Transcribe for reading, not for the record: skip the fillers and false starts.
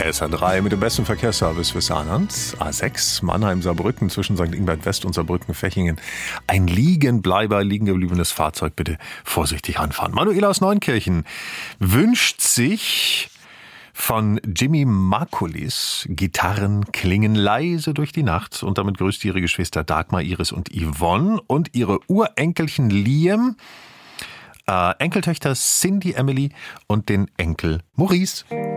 SR3 mit dem besten Verkehrsservice für Saarland. A6 Mannheim-Saarbrücken zwischen St. Ingbert West und Saarbrücken-Fechingen. Ein liegengebliebenes Fahrzeug, bitte vorsichtig anfahren. Manuela aus Neunkirchen wünscht sich von Jimmy Markulis: Gitarren klingen leise durch die Nacht. Und damit grüßt ihre Geschwister Dagmar, Iris und Yvonne und ihre Urenkelchen Liam, Enkeltöchter Cindy, Emily und den Enkel Maurice.